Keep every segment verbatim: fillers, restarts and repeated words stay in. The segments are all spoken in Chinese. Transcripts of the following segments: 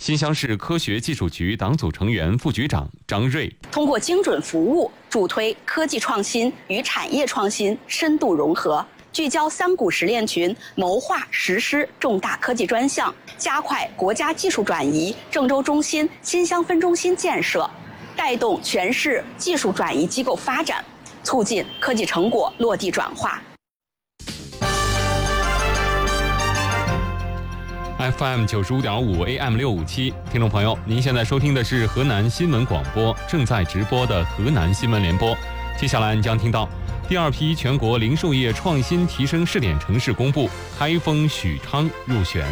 新乡市科学技术局党组成员、副局长张瑞， 通过精准服务，助推科技创新与产业创新深度融合，聚焦三股实炼群，谋划实施重大科技专项，加快国家技术转移、郑州中心、新乡分中心建设，带动全市技术转移机构发展，促进科技成果落地转化。 F M 九十五点五 A M 六五七，听众朋友，您现在收听的是河南新闻广播正在直播的河南新闻联播。接下来你将听到第二批全国零售业创新提升试点城市公布，开封、许昌入选。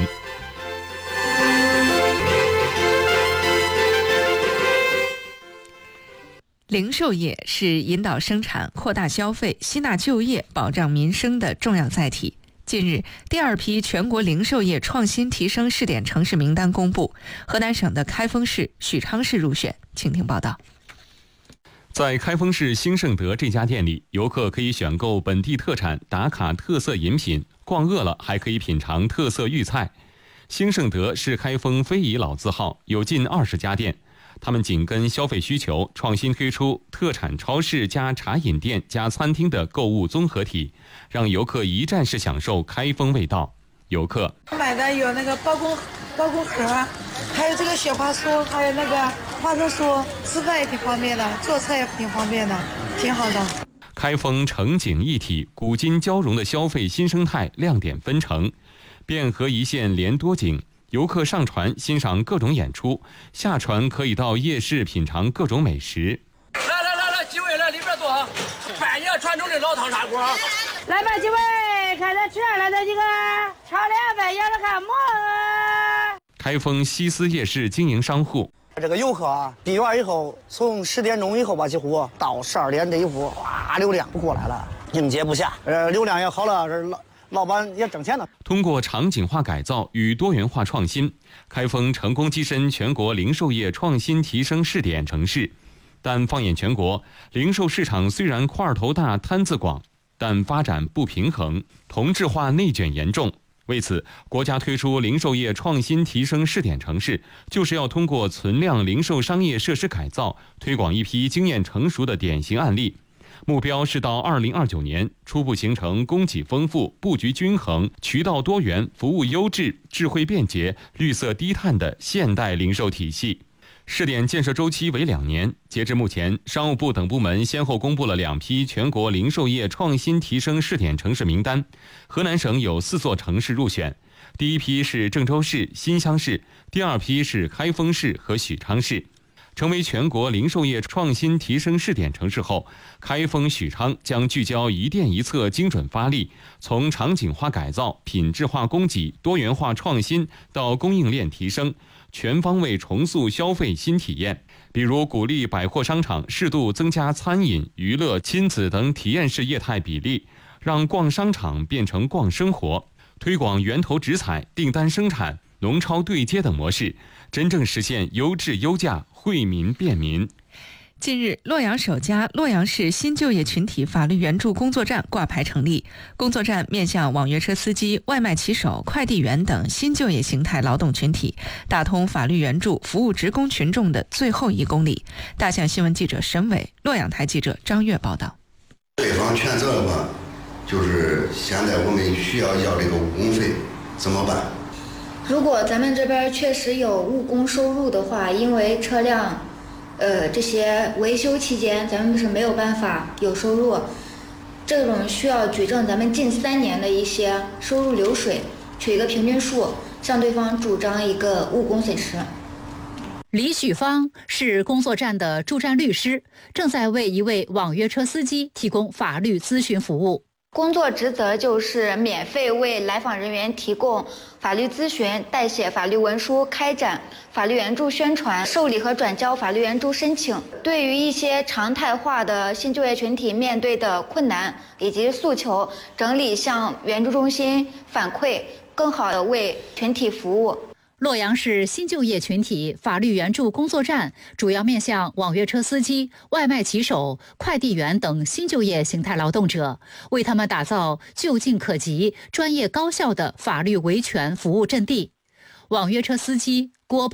零售业是引导生产、扩大消费、吸纳就业、保障民生的重要载体。近日，第二批全国零售业创新提升试点城市名单公布，河南省的开封市、许昌市入选。请听报道。 在开封市兴盛德这家店里，游客可以选购本地特产、打卡特色饮品，逛饿了还可以品尝特色粤菜。兴盛德是开封非遗老字号，有近二十家店。他们紧跟消费需求，创新推出特产超市加茶饮店加餐厅的购物综合体，让游客一站式享受开封味道。游客买的有那个包工包工盒，还有这个雪花酥，还有那个花生酥，吃饭也挺方便的，做菜也挺方便的，挺好的。 开封城景一体、古今交融的消费新生态亮点纷呈，汴河一线连多景。游客上船欣赏各种演出，下船可以到夜市品尝各种美食。 来来来来，几位来里边坐，半夜传统的老汤砂锅。 来吧，几位，看咱吃上来的这个炒凉饭，要着看馍。 开封西四夜市经营商户， 这个游客啊，闭园以后，从十点钟以后吧，几乎到十二点这一户，哇，流量过来了，应接不暇。呃，流量也好了，这老。老板也挣钱了。 通过场景化改造与多元化创新，开封成功跻身全国零售业创新提升试点城市。但放眼全国，零售市场虽然块头大、摊子广，但发展不平衡，同质化内卷严重。为此，国家推出零售业创新提升试点城市，就是要通过存量零售商业设施改造，推广一批经验成熟的典型案例。目标是到二零二九年初步形成供给丰富、布局均衡、渠道多元、服务优质、智慧便捷、绿色低碳的现代零售体系。试点建设周期为两年，截至目前，商务部等部门先后公布了两批全国零售业创新提升试点城市名单。河南省有四座城市入选，第一批是郑州市、新乡市，第二批是开封市和许昌市。成为全国零售业创新提升试点城市后，开封、许昌将聚焦一店一策精准发力，从场景化改造、品质化供给、多元化创新到供应链提升，全方位重塑消费新体验。比如鼓励百货商场适度增加餐饮、娱乐、亲子等体验式业态比例，让逛商场变成逛生活，推广源头直采、订单生产、农超对接等模式，真正实现优质优价、惠民便民。 近日，洛阳首家洛阳市新就业群体法律援助工作站挂牌成立。工作站面向网约车司机、外卖骑手、快递员等新就业形态劳动群体，打通法律援助服务职工群众的最后一公里。大象新闻记者沈伟，洛阳台记者张悦报道。 对方全责的话，就是现在我们需要要这个误工费，怎么办？ 如果咱们这边确实有误工收入的话，因为车辆呃，这些维修期间咱们是没有办法有收入，这种需要举证咱们近三年的一些收入流水，取一个平均数，向对方主张一个误工损失。 李许芳是工作站的驻站律师，正在为一位网约车司机提供法律咨询服务。 工作职责就是免费为来访人员提供法律咨询、代写法律文书、开展法律援助宣传、受理和转交法律援助申请。对于一些常态化的新就业群体面对的困难以及诉求，整理向援助中心反馈，更好地为群体服务。 洛阳市新就业群体法律援助工作站主要面向网约车司机、外卖骑手、快递员等新就业形态劳动者，为他们打造就近可及、专业高效的法律维权服务阵地。网约车司机郭